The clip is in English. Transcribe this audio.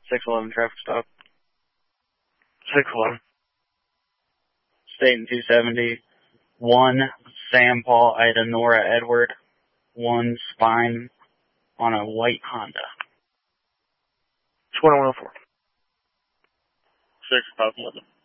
611 traffic stop. 6-1. State and 270. 1 Sam Paul Ida Nora Edward. 1 Spine on a white Honda. 2104. 6 Papa.